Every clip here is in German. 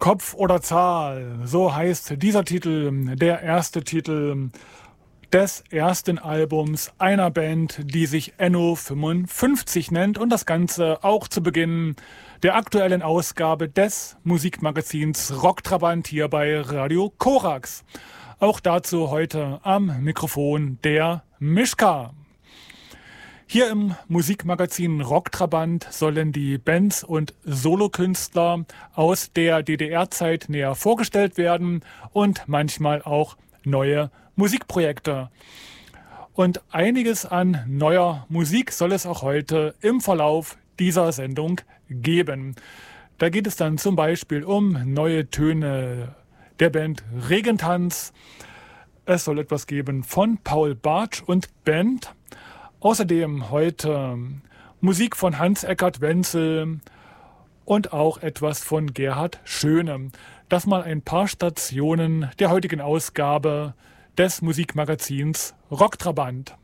Kopf oder Zahl, so heißt dieser Titel, der erste Titel des ersten Albums einer Band, die sich Enno 55 nennt und das Ganze auch zu Beginn der aktuellen Ausgabe des Musikmagazins Rocktrabant hier bei Radio Korax. Auch dazu heute am Mikrofon der Mischka. Hier im Musikmagazin Rocktrabant sollen die Bands und Solokünstler aus der DDR-Zeit näher vorgestellt werden und manchmal auch neue Musikprojekte. Und einiges an neuer Musik soll es auch heute im Verlauf dieser Sendung geben. Da geht es dann zum Beispiel um neue Töne der Band Regentanz. Es soll etwas geben von Paul Bartsch und Band. Außerdem heute Musik von Hans-Eckart Wenzel und auch etwas von Gerhard Schöne. Das mal ein paar Stationen der heutigen Ausgabe des Musikmagazins Rocktrabant.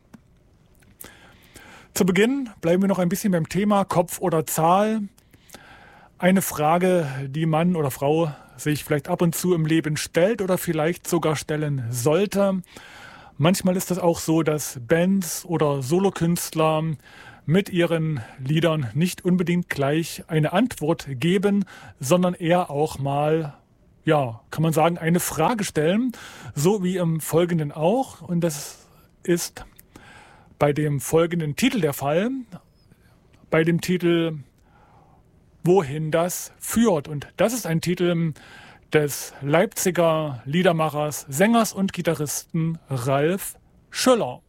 Zu Beginn bleiben wir noch ein bisschen beim Thema Kopf oder Zahl. Eine Frage, die Mann oder Frau sich vielleicht ab und zu im Leben stellt oder vielleicht sogar stellen sollte. Manchmal ist es auch so, dass Bands oder Solokünstler mit ihren Liedern nicht unbedingt gleich eine Antwort geben, sondern eher auch mal, ja, kann man sagen, eine Frage stellen, so wie im Folgenden auch. Und das ist bei dem folgenden Titel der Fall, bei dem Titel Wohin das führt. Und das ist ein Titel des Leipziger Liedermachers, Sängers und Gitarristen Ralf Schöller.